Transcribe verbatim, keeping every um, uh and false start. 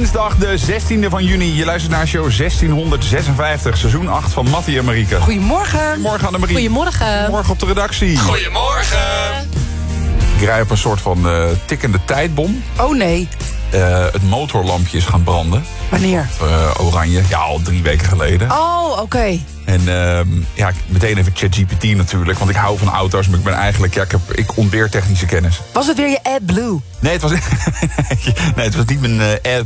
Dinsdag de zestiende van juni. Je luistert naar show zestienhonderdzesenvijftig, seizoen acht van Mattie en Marieke. Goedemorgen. Goedemorgen Annemarie. Goedemorgen. Goedemorgen op de redactie. Goedemorgen. Ik rij op een soort van uh, tikkende tijdbom. Oh nee. Uh, het motorlampje is gaan branden. Wanneer? Uh, oranje. Ja, al drie weken geleden. Oh, oké. Okay. En uh, ja, meteen even ChatGPT natuurlijk. Want ik hou van auto's, maar ik ben eigenlijk... Ja, ik, heb, ik ontbeer technische kennis. Was het weer je AdBlue? Nee, het was, nee, het was niet mijn uh,